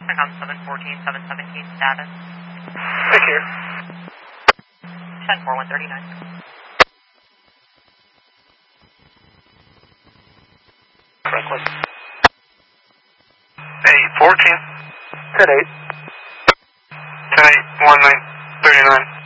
Technicon 714, 717 status. Right here. 10-4-139. Franklin. 814. 10-8. 10-8, 1939.